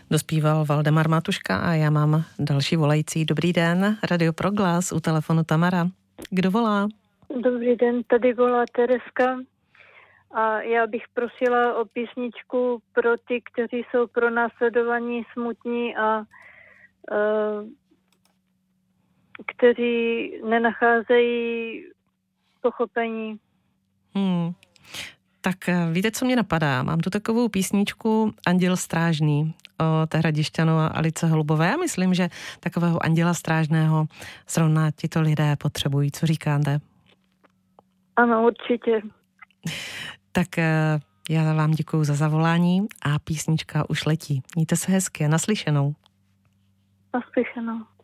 Dospíval Valdemar Matuška a já mám další volající. Dobrý den, Radio Proglas, u telefonu Tamara. Kdo volá? Dobrý den, tady volá Tereska a já bych prosila o písničku pro ty, kteří jsou pronásledovaní, smutní a kteří nenacházejí pochopení. Tak víte, co mě napadá? Mám tu takovou písničku Anděl strážný od Hradišťanu a Alice Holubové. Já myslím, že takového anděla strážného zrovna tito lidé potřebují. Co říkáte? Ano, určitě. Tak já vám děkuju za zavolání a písnička už letí. Mějte se hezky a naslyšenou. Naslyšenou.